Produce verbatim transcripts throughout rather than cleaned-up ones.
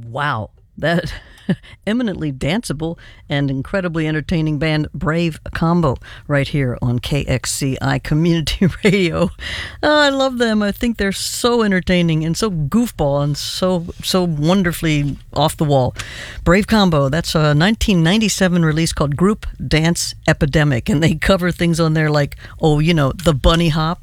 Wow, that eminently danceable and incredibly entertaining band Brave Combo right here on K X C I Community Radio. Oh, I love them. I think they're so entertaining and so goofball and so so wonderfully off the wall. Brave Combo, that's a nineteen ninety-seven release called Group Dance Epidemic, and they cover things on there like, oh, you know, the bunny hop.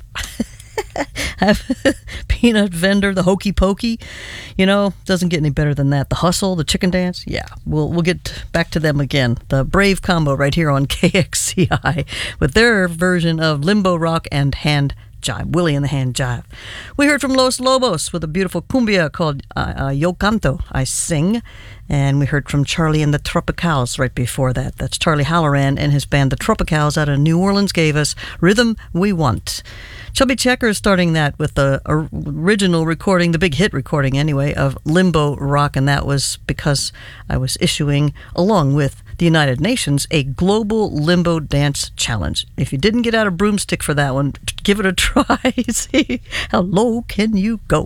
Have Peanut Vendor, the Hokey Pokey, you know, doesn't get any better than that. The Hustle, the Chicken Dance, yeah, we'll we'll get back to them again. The Brave Combo right here on K X C I with their version of Limbo Rock and Hand Jive, Willie and the Hand Jive. We heard from Los Lobos with a beautiful cumbia called uh, uh, Yo Canto, I Sing. And we heard from Charlie and the Tropicals right before that. That's Charlie Halloran and his band, the Tropicals, out of New Orleans, gave us Rhythm We Want. Chubby Checker is starting that with the original recording, the big hit recording anyway, of Limbo Rock, and that was because I was issuing, along with the United Nations, a global limbo dance challenge. If you didn't get out a broomstick for that one, give it a try. See how low can you go.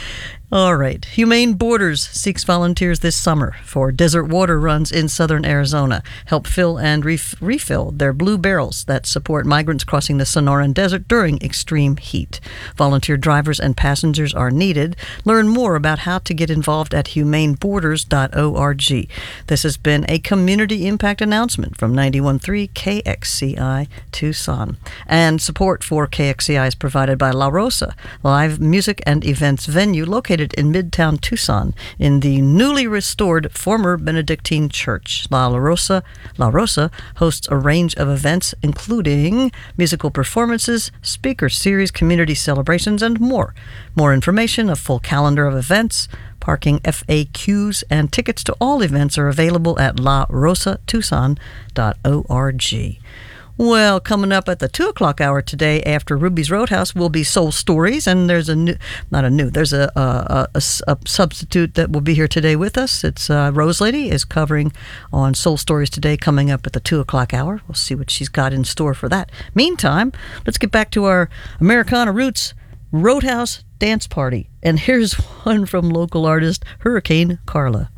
All right. Humane Borders seeks volunteers this summer for desert water runs in southern Arizona. Help fill and ref- refill their blue barrels that support migrants crossing the Sonoran Desert during extreme heat. Volunteer drivers and passengers are needed. Learn more about how to get involved at humane borders dot org. This has been a community impact announcement from ninety-one point three K X C I Tucson. And support for K X C I is provided by La Rosa, live music and events venue located in Midtown Tucson in the newly restored former Benedictine Church. La Rosa, La Rosa hosts a range of events including musical performances, speaker series, community celebrations, and more. More information, a full calendar of events, parking F A Qs, and tickets to all events are available at la rosa tucson dot org. Well, coming up at the two o'clock hour today after Ruby's Roadhouse will be Soul Stories, and there's a new, not a new, there's a, a, a, a substitute that will be here today with us. It's uh, Rose Lady is covering on Soul Stories today, coming up at the two o'clock hour. We'll see what she's got in store for that. Meantime, let's get back to our Americana Roots Roadhouse Dance Party, and here's one from local artist Hurricane Carla.